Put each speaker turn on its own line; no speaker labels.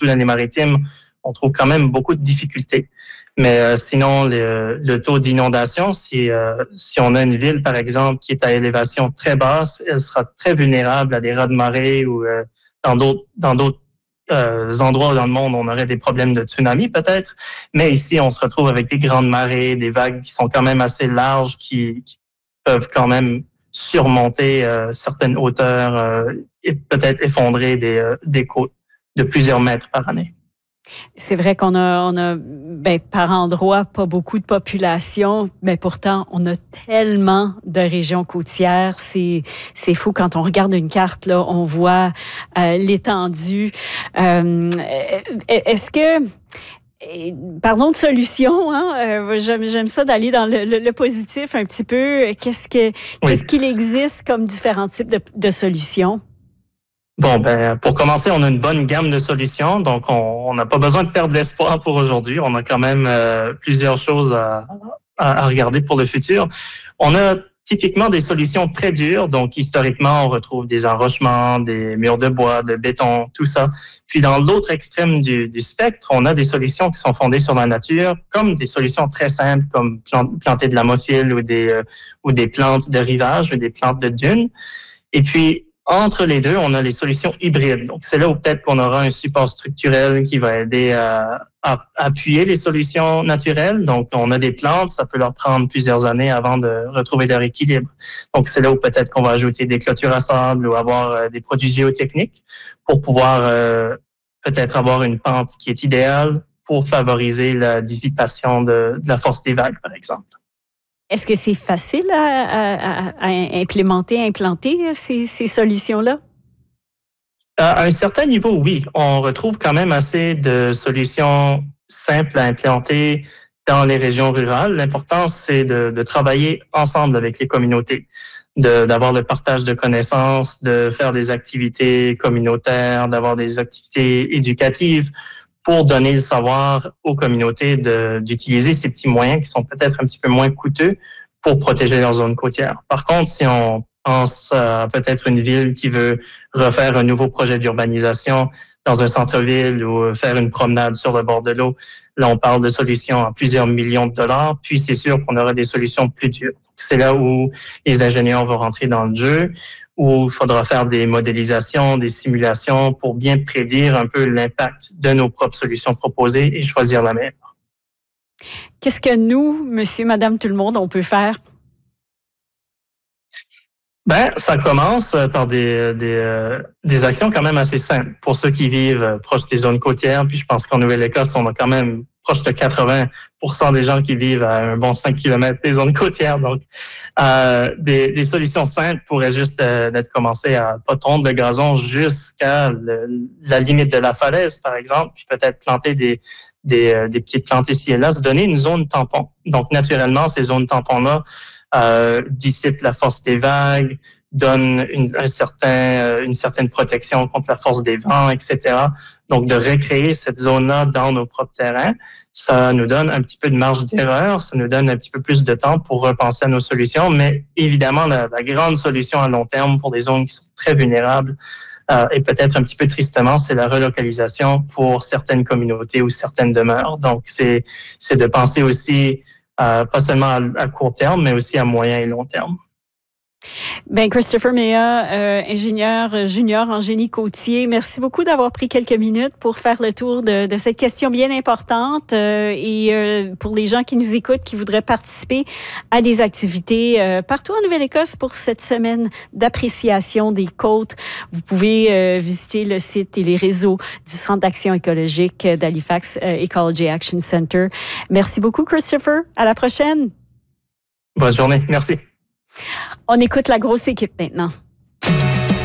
partout dans les maritimes, on trouve quand même beaucoup de difficultés. Mais sinon, le taux d'inondation, si on a une ville, par exemple, qui est à élévation très basse, elle sera très vulnérable à des raz-de-marée ou dans d'autres endroits dans le monde, on aurait des problèmes de tsunami peut-être. Mais ici, on se retrouve avec des grandes marées, des vagues qui sont quand même assez larges, qui peuvent quand même surmonter certaines hauteurs et peut-être effondrer des côtes de plusieurs mètres par année.
C'est vrai qu'on a par endroits pas beaucoup de population, mais pourtant on a tellement de régions côtières. C'est fou quand on regarde une carte là, on voit l'étendue. Est-ce que parlons de solutions, hein. J'aime ça d'aller dans le positif un petit peu. Qu'est-ce qu'il existe comme différents types de solutions?
Bon, pour commencer, on a une bonne gamme de solutions, donc on n'a pas besoin de perdre l'espoir pour aujourd'hui. On a quand même plusieurs choses à regarder pour le futur. On a typiquement des solutions très dures, donc historiquement, on retrouve des enrochements, des murs de bois, de béton, tout ça. Puis dans l'autre extrême du spectre, on a des solutions qui sont fondées sur la nature, comme des solutions très simples, comme planter de l'amophile ou des plantes de rivage ou des plantes de dunes. Et puis, entre les deux, on a les solutions hybrides. Donc, c'est là où peut-être qu'on aura un support structurel qui va aider à appuyer les solutions naturelles. Donc, on a des plantes, ça peut leur prendre plusieurs années avant de retrouver leur équilibre. Donc, c'est là où peut-être qu'on va ajouter des clôtures à sable ou avoir des produits géotechniques pour pouvoir peut-être avoir une pente qui est idéale pour favoriser la dissipation de la force des vagues, par exemple.
Est-ce que c'est facile à implanter ces solutions-là?
À un certain niveau, oui. On retrouve quand même assez de solutions simples à implanter dans les régions rurales. L'important, c'est de travailler ensemble avec les communautés, d'avoir le partage de connaissances, de faire des activités communautaires, d'avoir des activités éducatives pour donner le savoir aux communautés d'utiliser ces petits moyens qui sont peut-être un petit peu moins coûteux pour protéger leur zone côtière. Par contre, si on pense à peut-être une ville qui veut refaire un nouveau projet d'urbanisation dans un centre-ville ou faire une promenade sur le bord de l'eau, là, on parle de solutions à plusieurs millions de dollars, puis c'est sûr qu'on aura des solutions plus dures. C'est là où les ingénieurs vont rentrer dans le jeu, où il faudra faire des modélisations, des simulations pour bien prédire un peu l'impact de nos propres solutions proposées et choisir la meilleure.
Qu'est-ce que nous, monsieur, madame, tout le monde, on peut faire?
Ça commence par des actions quand même assez simples. Pour ceux qui vivent proches des zones côtières, puis je pense qu'en Nouvelle-Écosse, on a quand même proche de 80% des gens qui vivent à un bon 5 km des zones côtières. Donc, des solutions simples pourraient juste être commencées à pas tondre le gazon jusqu'à la limite de la falaise, par exemple, puis peut-être planter des petites plantes ici et là, se donner une zone tampon. Donc, naturellement, ces zones tampons-là dissipent la force des vagues, donnent une certaine protection contre la force des vents, etc. Donc, de recréer cette zone-là dans nos propres terrains, ça nous donne un petit peu de marge d'erreur, ça nous donne un petit peu plus de temps pour repenser à nos solutions, mais évidemment, la grande solution à long terme pour des zones qui sont très vulnérables, et peut-être un petit peu tristement, c'est la relocalisation pour certaines communautés ou certaines demeures. Donc, c'est de penser aussi pas seulement à court terme, mais aussi à moyen et long terme.
Christopher Mea, ingénieur junior en génie côtier, merci beaucoup d'avoir pris quelques minutes pour faire le tour de cette question bien importante et pour les gens qui nous écoutent, qui voudraient participer à des activités partout en Nouvelle-Écosse pour cette semaine d'appréciation des côtes. Vous pouvez visiter le site et les réseaux du Centre d'action écologique d'Halifax Ecology Action Center. Merci beaucoup, Christopher. À la prochaine.
Bonne journée. Merci.
On écoute la grosse équipe maintenant.